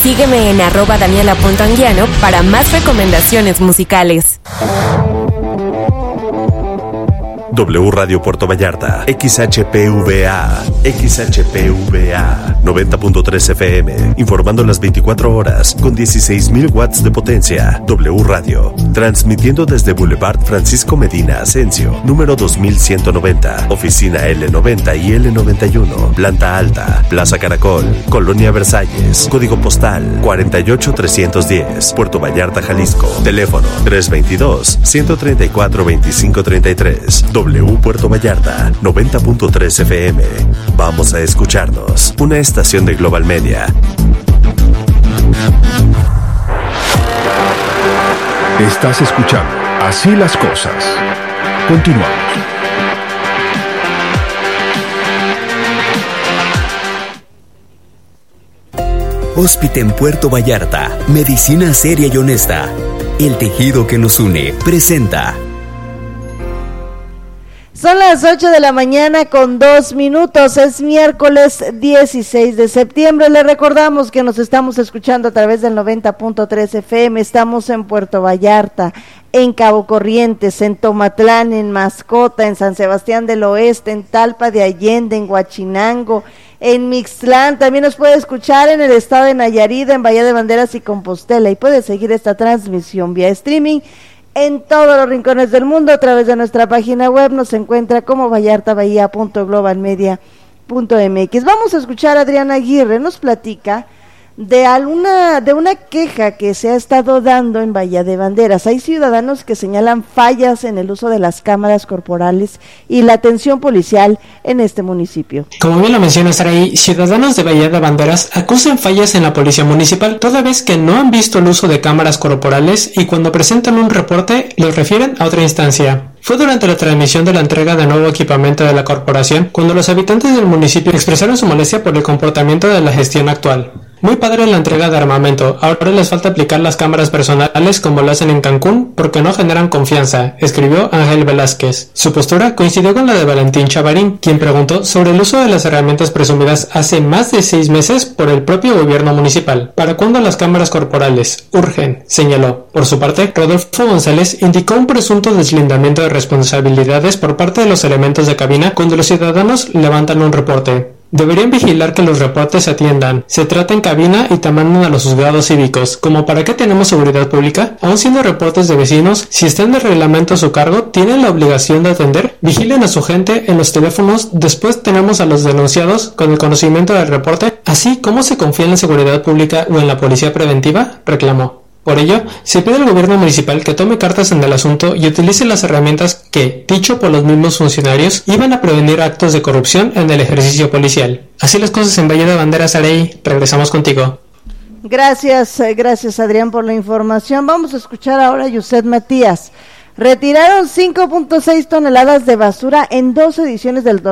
Sígueme en @Daniela.Anguiano para más recomendaciones musicales. W Radio Puerto Vallarta, XHPVA 90.3 FM, informando las 24 horas con 16,000 watts de potencia. W Radio, transmitiendo desde Boulevard Francisco Medina Asensio, número 2190, oficina L90 y L91, planta alta, Plaza Caracol, Colonia Versalles, código postal 48310, Puerto Vallarta, Jalisco, teléfono 322-134-2533. W Puerto Vallarta, 90.3 FM. Vamos a escucharnos. Una estación de Global Media. Estás escuchando Así las Cosas. Continuamos. Hóspite en Puerto Vallarta. Medicina seria y honesta. El tejido que nos une. Presenta. Son las 8 de la mañana con 2 minutos, es miércoles 16 de septiembre, le recordamos que nos estamos escuchando a través del 90.3 FM, estamos en Puerto Vallarta, en Cabo Corrientes, en Tomatlán, en Mascota, en San Sebastián del Oeste, en Talpa de Allende, en Huachinango, en Mixtlán, también nos puede escuchar en el estado de Nayarit, en Bahía de Banderas y Compostela, y puede seguir esta transmisión vía streaming en todos los rincones del mundo a través de nuestra página web. Nos encuentra como vallartabahía.globalmedia.mx. Vamos a escuchar a Adriana Aguirre, nos platica de una queja que se ha estado dando en Bahía de Banderas. Hay ciudadanos que señalan fallas en el uso de las cámaras corporales y la atención policial en este municipio. Como bien lo menciona Saraí, ciudadanos de Bahía de Banderas acusan fallas en la policía municipal, toda vez que no han visto el uso de cámaras corporales y cuando presentan un reporte los refieren a otra instancia. Fue durante la transmisión de la entrega de nuevo equipamiento de la corporación cuando los habitantes del municipio expresaron su molestia por el comportamiento de la gestión actual. Muy padre la entrega de armamento, ahora les falta aplicar las cámaras personales como lo hacen en Cancún porque no generan confianza, escribió Ángel Velázquez. Su postura coincidió con la de Valentín Chavarín, quien preguntó sobre el uso de las herramientas presumidas hace más de 6 meses por el propio gobierno municipal. ¿Para cuándo las cámaras corporales? Urgen, señaló. Por su parte, Rodolfo González indicó un presunto deslindamiento de responsabilidades por parte de los elementos de cabina cuando los ciudadanos levantan un reporte. Deberían vigilar que los reportes se atiendan, se trata en cabina y te mandan a los juzgados cívicos. ¿Como para qué tenemos seguridad pública? Aún siendo reportes de vecinos, si están de reglamento a su cargo, tienen la obligación de atender. Vigilen a su gente en los teléfonos, después tenemos a los denunciados con el conocimiento del reporte. Así, ¿cómo se confía en la seguridad pública o en la policía preventiva? Reclamó. Por ello, se pide al gobierno municipal que tome cartas en el asunto y utilice las herramientas que, dicho por los mismos funcionarios, iban a prevenir actos de corrupción en el ejercicio policial. Así las cosas en Bahía de Banderas, Arey. Regresamos contigo. Gracias Adrián por la información. Vamos a escuchar ahora a Yuset Matías. Retiraron 5.6 toneladas de basura en 2 ediciones del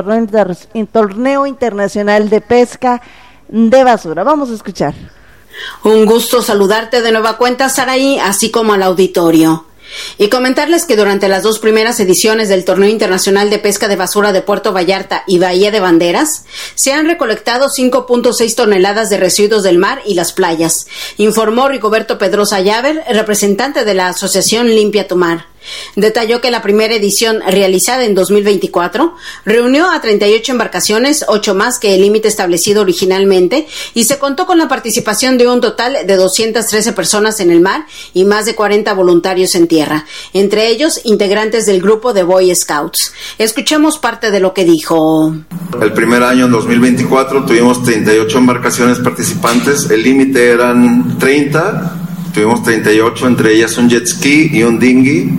torneo internacional de pesca de basura. Vamos a escuchar. Un gusto saludarte de nueva cuenta, Saraí, así como al auditorio. Y comentarles que durante las 2 primeras ediciones del Torneo Internacional de Pesca de Basura de Puerto Vallarta y Bahía de Banderas, se han recolectado 5.6 toneladas de residuos del mar y las playas, informó Rigoberto Pedrosa Llaver, representante de la Asociación Limpia tu Mar. Detalló que la primera edición, realizada en 2024, reunió a 38 embarcaciones, 8 más que el límite establecido originalmente, y se contó con la participación de un total de 213 personas en el mar y más de 40 voluntarios en tierra, entre ellos integrantes del grupo de Boy Scouts. Escuchemos parte de lo que dijo. El primer año, en 2024, tuvimos 38 embarcaciones participantes, el límite eran 30, tuvimos 38, entre ellas un jet ski y un dinghy,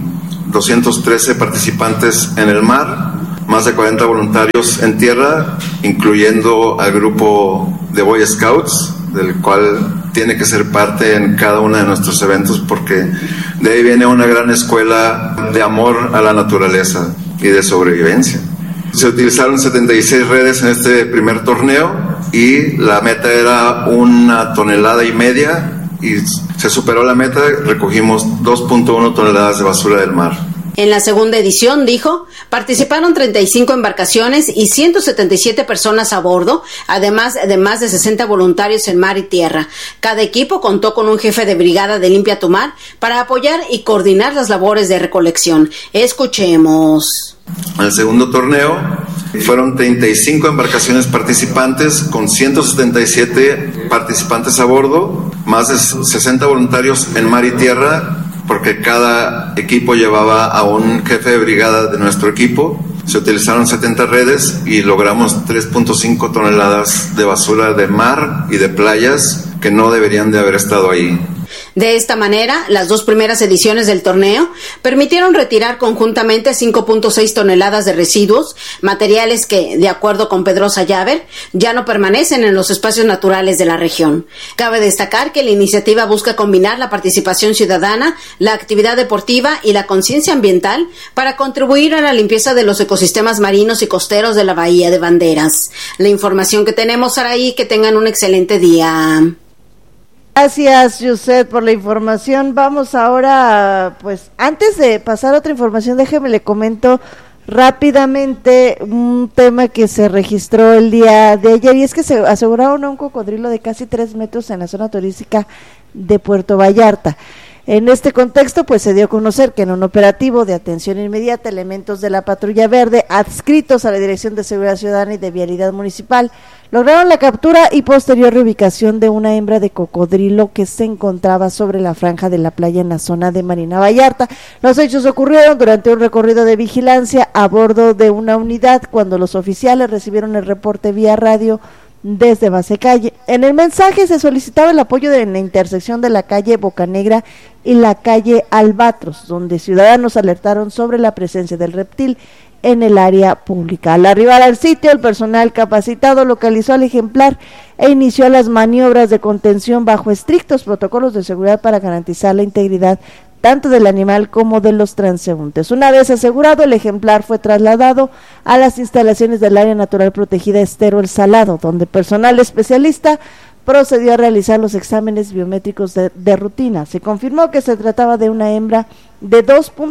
213 participantes en el mar, más de 40 voluntarios en tierra, incluyendo al grupo de Boy Scouts, del cual tiene que ser parte en cada uno de nuestros eventos, porque de ahí viene una gran escuela de amor a la naturaleza y de sobrevivencia. Se utilizaron 76 redes en este primer torneo y la meta era 1,5 toneladas y se superó la meta, recogimos 2.1 toneladas de basura del mar. En la segunda edición, dijo, participaron 35 embarcaciones y 177 personas a bordo, además de más de 60 voluntarios en mar y tierra. Cada equipo contó con un jefe de brigada de Limpia tu Mar para apoyar y coordinar las labores de recolección. Escuchemos. En el segundo torneo fueron 35 embarcaciones participantes con 177 participantes a bordo, más de 60 voluntarios en mar y tierra, porque cada equipo llevaba a un jefe de brigada de nuestro equipo. Se utilizaron 70 redes y logramos 3.5 toneladas de basura de mar y de playas que no deberían de haber estado ahí. De esta manera, las dos primeras ediciones del torneo permitieron retirar conjuntamente 5.6 toneladas de residuos, materiales que, de acuerdo con Pedrosa Llaver, ya no permanecen en los espacios naturales de la región. Cabe destacar que la iniciativa busca combinar la participación ciudadana, la actividad deportiva y la conciencia ambiental para contribuir a la limpieza de los ecosistemas marinos y costeros de la Bahía de Banderas. La información que tenemos, Saraí, que tengan un excelente día. Gracias, Yuset, por la información. Vamos ahora, pues, antes de pasar a otra información, déjeme le comento rápidamente un tema que se registró el día de ayer, y es que se aseguraron a un cocodrilo de casi 3 metros en la zona turística de Puerto Vallarta. En este contexto, pues se dio a conocer que en un operativo de atención inmediata, elementos de la Patrulla Verde, adscritos a la Dirección de Seguridad Ciudadana y de Vialidad Municipal, lograron la captura y posterior reubicación de una hembra de cocodrilo que se encontraba sobre la franja de la playa en la zona de Marina Vallarta. Los hechos ocurrieron durante un recorrido de vigilancia a bordo de una unidad, cuando los oficiales recibieron el reporte vía radio desde Base Calle. En el mensaje se solicitaba el apoyo de la intersección de la calle Bocanegra y la calle Albatros, donde ciudadanos alertaron sobre la presencia del reptil en el área pública. Al arribar al sitio, el personal capacitado localizó al ejemplar e inició las maniobras de contención bajo estrictos protocolos de seguridad para garantizar la integridad tanto del animal como de los transeúntes. Una vez asegurado, el ejemplar fue trasladado a las instalaciones del Área Natural Protegida Estero El Salado, donde personal especialista procedió a realizar los exámenes biométricos de rutina. Se confirmó que se trataba de una hembra de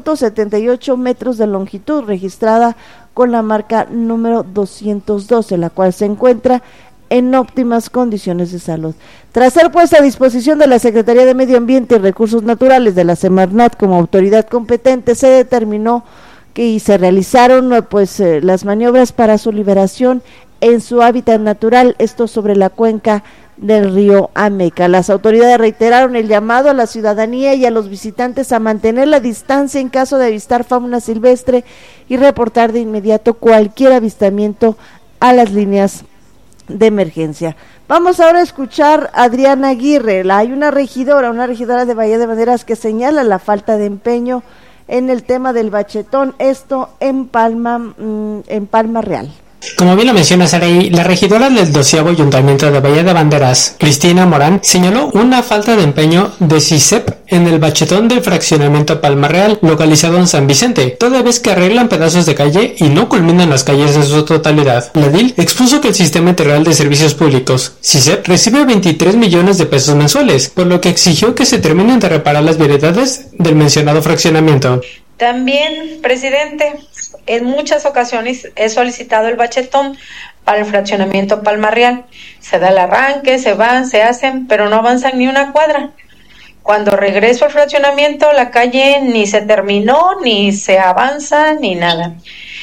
2.78 metros de longitud, registrada con la marca número 212, la cual se encuentra en óptimas condiciones de salud. Tras ser puesta a disposición de la Secretaría de Medio Ambiente y Recursos Naturales de la Semarnat como autoridad competente, se determinó que se realizaron las maniobras para su liberación en su hábitat natural, esto sobre la cuenca del río Ameca. Las autoridades reiteraron el llamado a la ciudadanía y a los visitantes a mantener la distancia en caso de avistar fauna silvestre y reportar de inmediato cualquier avistamiento a las líneas de emergencia. Vamos ahora a escuchar a Adriana Aguirre. Hay una regidora de Bahía de Banderas que señala la falta de empeño en el tema del bachetón, esto en Palma Real. Como bien lo menciona Saraí, la regidora del 12º Ayuntamiento de Bahía de Banderas, Cristina Morán, señaló una falta de empeño de CICEP en el bachetón del fraccionamiento Palma Real, localizado en San Vicente, toda vez que arreglan pedazos de calle y no culminan las calles en su totalidad. La DIL expuso que el Sistema Integral de Servicios Públicos, CICEP, recibe 23 millones de pesos mensuales, por lo que exigió que se terminen de reparar las vialidades del mencionado fraccionamiento. También, presidente, en muchas ocasiones he solicitado el bachetón para el fraccionamiento Palma Real. Se da el arranque, se van, se hacen, pero no avanzan ni una cuadra. Cuando regreso al fraccionamiento, la calle ni se terminó, ni se avanza, ni nada.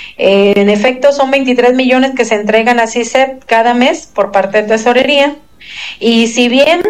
En efecto, son 23 millones que se entregan a CICEP cada mes por parte de Tesorería. Y si bien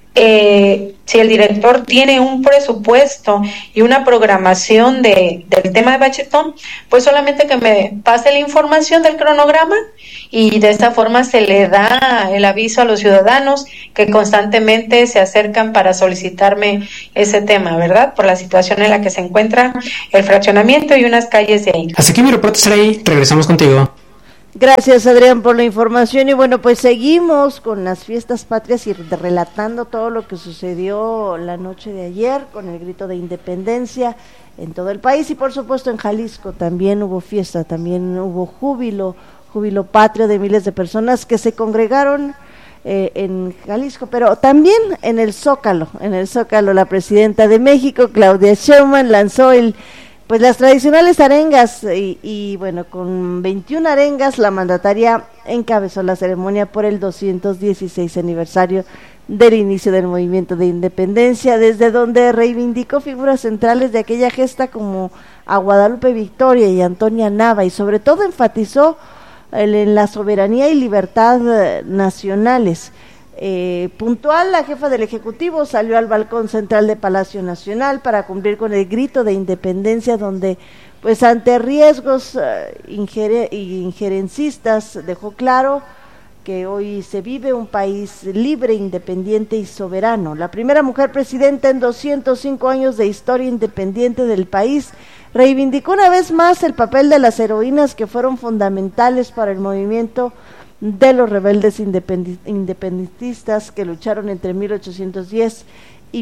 si el director tiene un presupuesto y una programación del tema de bachetón, pues solamente que me pase la información del cronograma y de esta forma se le da el aviso a los ciudadanos que constantemente se acercan para solicitarme ese tema, ¿verdad? Por la situación en la que se encuentra el fraccionamiento y unas calles de ahí. Hasta aquí mi reporte, Saraí. Regresamos contigo. Gracias, Adrián, por la información. Y bueno, pues seguimos con las fiestas patrias y relatando todo lo que sucedió la noche de ayer con el grito de independencia en todo el país, y por supuesto en Jalisco también hubo fiesta, también hubo júbilo patrio de miles de personas que se congregaron en Jalisco, pero también en el Zócalo, la presidenta de México, Claudia Sheinbaum, lanzó el pues las tradicionales arengas y bueno, con 21 arengas la mandataria encabezó la ceremonia por el 216 aniversario del inicio del movimiento de independencia, desde donde reivindicó figuras centrales de aquella gesta como a Guadalupe Victoria y Antonia Nava, y sobre todo enfatizó en la soberanía y libertad nacionales. Puntual, la jefa del Ejecutivo salió al balcón central de Palacio Nacional para cumplir con el grito de independencia, donde pues ante riesgos injerencistas dejó claro que hoy se vive un país libre, independiente y soberano. La primera mujer presidenta en 205 años de historia independiente del país reivindicó una vez más el papel de las heroínas que fueron fundamentales para el movimiento de los rebeldes independentistas que lucharon entre 1810 y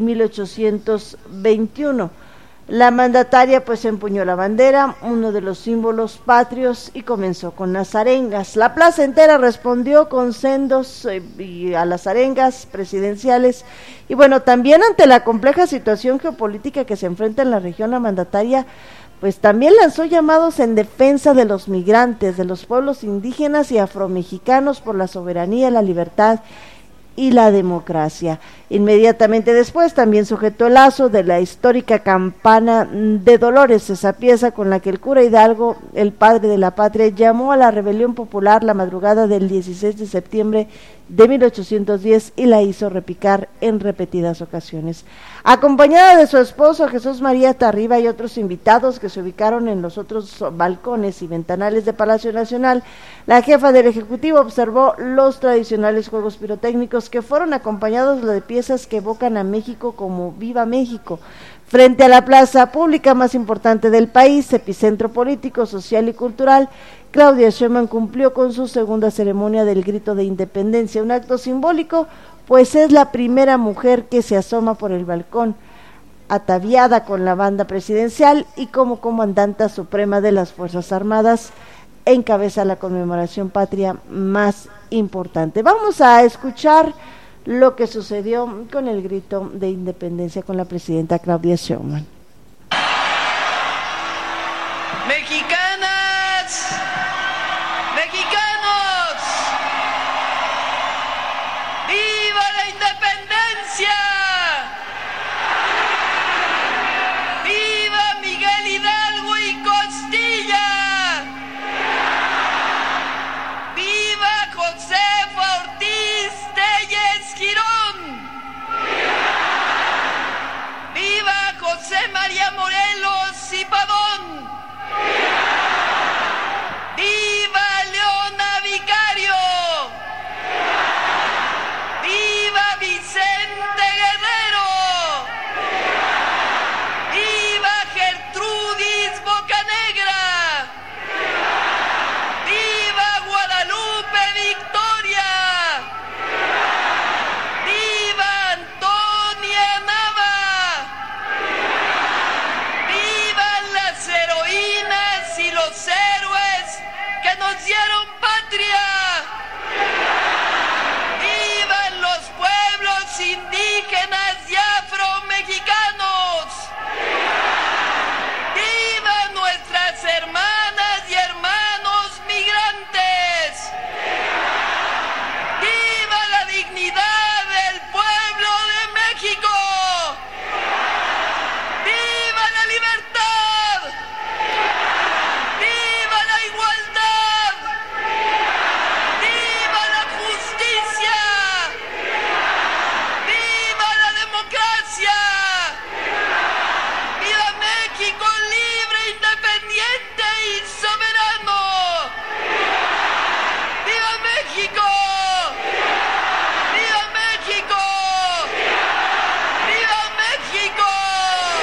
1821. La mandataria pues empuñó la bandera, uno de los símbolos patrios, y comenzó con las arengas. La plaza entera respondió con sendos y a las arengas presidenciales. Y bueno, también ante la compleja situación geopolítica que se enfrenta en la región, la mandataria pues también lanzó llamados en defensa de los migrantes, de los pueblos indígenas y afromexicanos por la soberanía, la libertad y la democracia. Inmediatamente después también sujetó el lazo de la histórica campana de Dolores, esa pieza con la que el cura Hidalgo, el padre de la patria, llamó a la rebelión popular la madrugada del 16 de septiembre de 1810 y la hizo repicar en repetidas ocasiones. Acompañada de su esposo Jesús María Tarriba y otros invitados que se ubicaron en los otros balcones y ventanales de Palacio Nacional, la jefa del Ejecutivo observó los tradicionales juegos pirotécnicos que fueron acompañados de piezas que evocan a México como Viva México. Frente a la plaza pública más importante del país, epicentro político, social y cultural, Claudia Sheinbaum cumplió con su segunda ceremonia del grito de independencia, un acto simbólico, pues es la primera mujer que se asoma por el balcón, ataviada con la banda presidencial y como comandanta suprema de las Fuerzas Armadas, encabeza la conmemoración patria más importante. Vamos a escuchar lo que sucedió con el grito de independencia con la presidenta Claudia Sheinbaum.